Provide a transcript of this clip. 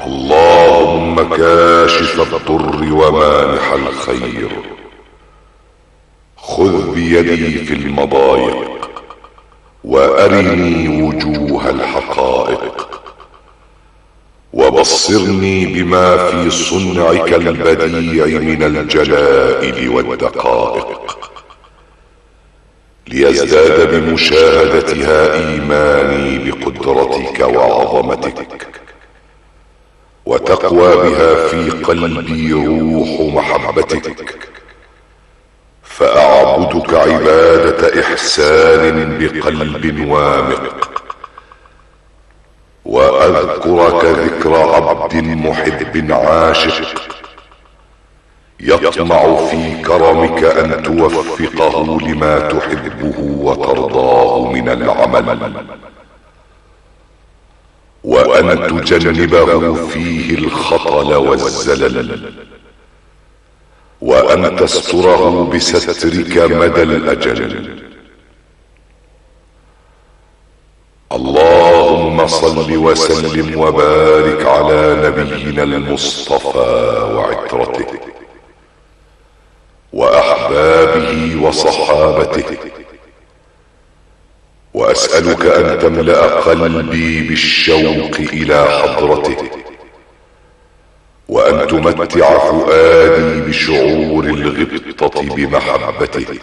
اللهم كاشف الضر ومانح الخير، خذ بيدي في المضايق وارني وجوه الحقائق، وبصرني بما في صنعك البديع من الجلائل والدقائق، ليزداد بمشاهدتها ايماني بقدرتك وعظمتك، وتقوى بها في قلبي روح محبتك، فاعبدك عبادة احسان بقلب وامق، واذكرك ذكر عبد محب عاشق يطمع في كرمك ان توفقه لما تحبه وترضاه من العمل، وان تجنبه فيه الخطل والزلل، وان تستره بسترك مدى الاجل. اللهم صل وسلم وبارك على نبينا المصطفى وعترته واحبابه وصحابته، واسألك ان تملأ قلبي بالشوق الى حضرته، وان تمتع فؤادي بشعور الغبطة بمحبته،